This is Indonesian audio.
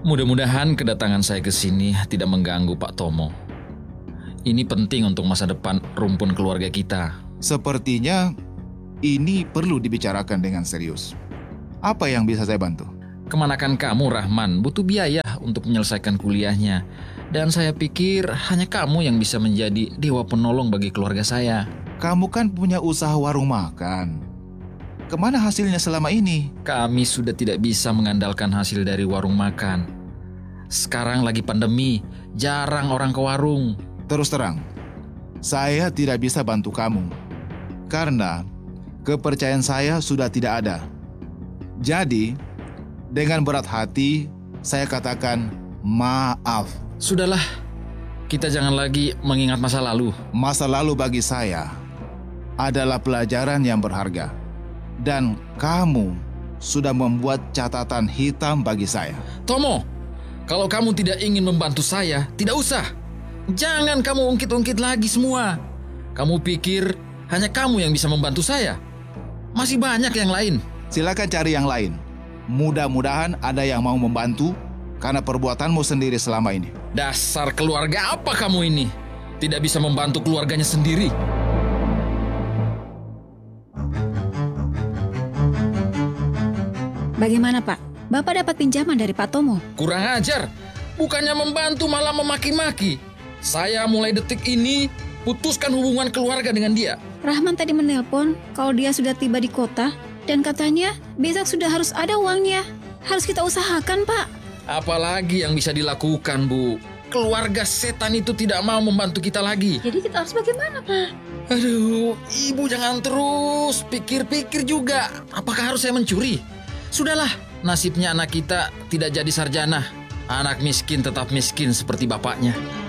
Mudah-mudahan kedatangan saya ke sini tidak mengganggu Pak Tomo. Ini penting untuk masa depan rumpun keluarga kita. Sepertinya ini perlu dibicarakan dengan serius. Apa yang bisa saya bantu? Kemanakan kamu, Rahman, butuh biaya untuk menyelesaikan kuliahnya. Dan saya pikir hanya kamu yang bisa menjadi dewa penolong bagi keluarga saya. Kamu kan punya usaha warung makan. Kemana hasilnya selama ini? Kami sudah tidak bisa mengandalkan hasil dari warung makan. Sekarang lagi pandemi, jarang orang ke warung. Terus terang, saya tidak bisa bantu kamu. Karena kepercayaan saya sudah tidak ada. Jadi, dengan berat hati, saya katakan maaf. Sudahlah, kita jangan lagi mengingat masa lalu. Masa lalu bagi saya adalah pelajaran yang berharga. Dan kamu sudah membuat catatan hitam bagi saya. Tomo, kalau kamu tidak ingin membantu saya, tidak usah. Jangan kamu ungkit-ungkit lagi semua. Kamu pikir hanya kamu yang bisa membantu saya? Masih banyak yang lain. Silakan cari yang lain. Mudah-mudahan ada yang mau membantu karena perbuatanmu sendiri selama ini. Dasar keluarga apa kamu ini? Tidak bisa membantu keluarganya sendiri. Bagaimana, Pak? Bapak dapat pinjaman dari Pak Tomo? Kurang ajar. Bukannya membantu malah memaki-maki. Saya mulai detik ini putuskan hubungan keluarga dengan dia. Rahman tadi menelpon kalau dia sudah tiba di kota dan katanya besok sudah harus ada uangnya. Harus kita usahakan, Pak. Apalagi yang bisa dilakukan, Bu? Keluarga setan itu tidak mau membantu kita lagi. Jadi kita harus bagaimana, Pak? Aduh, Ibu jangan terus pikir-pikir juga. Apakah harus saya mencuri? Sudahlah, nasibnya anak kita tidak jadi sarjana. Anak miskin tetap miskin seperti bapaknya.